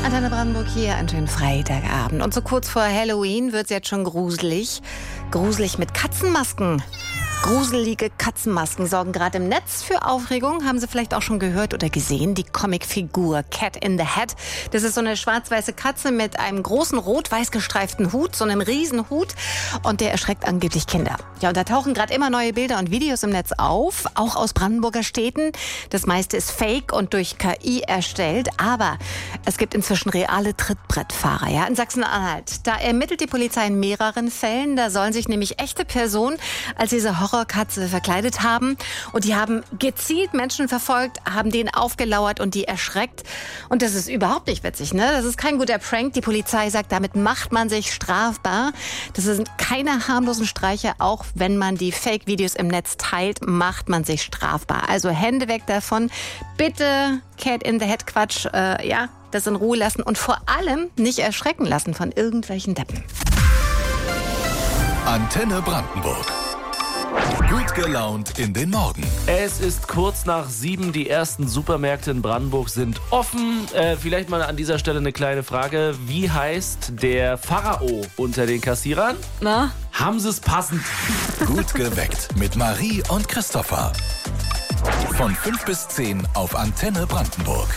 Antenne Brandenburg hier, einen schönen Freitagabend. Und so kurz vor Halloween wird es jetzt schon gruselig. Gruselig mit Katzenmasken. Gruselige Katzenmasken sorgen gerade im Netz für Aufregung. Haben Sie vielleicht auch schon gehört oder gesehen? Die Comicfigur Cat in the Hat. Das ist so eine schwarz-weiße Katze mit einem großen rot-weiß gestreiften Hut, so einem Riesenhut. Und der erschreckt angeblich Kinder. Ja, und da tauchen gerade immer neue Bilder und Videos im Netz auf, auch aus Brandenburger Städten. Das meiste ist fake und durch KI erstellt. Aber es gibt inzwischen reale Trittbrettfahrer. Ja, in Sachsen-Anhalt. Da ermittelt die Polizei in mehreren Fällen. Da sollen sich nämlich echte Personen als diese Horrorkatze verkleidet haben. Und die haben gezielt Menschen verfolgt, haben denen aufgelauert und die erschreckt. Und das ist überhaupt nicht witzig, ne? Das ist kein guter Prank. Die Polizei sagt, damit macht man sich strafbar. Das sind keine harmlosen Streiche. Auch wenn man die Fake-Videos im Netz teilt, macht man sich strafbar. Also Hände weg davon. Bitte Cat in the Hat Quatsch, das in Ruhe lassen und vor allem nicht erschrecken lassen von irgendwelchen Deppen. Antenne Brandenburg. Gut gelaunt in den Morgen. Es ist kurz nach 7. Die ersten Supermärkte in Brandenburg sind offen. Vielleicht mal an dieser Stelle eine kleine Frage. Wie heißt der Pharao unter den Kassierern? Na? Haben Sie es passend? Gut geweckt mit Marie und Christopher. Von 5 bis 10 auf Antenne Brandenburg.